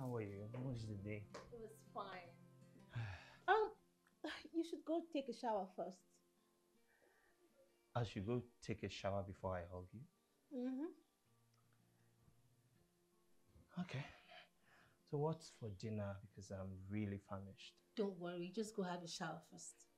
How are you? How was the day? It was fine. Um, you should go take a shower first. I should go take a shower before I hug you. Mm-hmm. Okay. So what's for dinner? Because I'm really famished. Don't worry, just go have a shower first.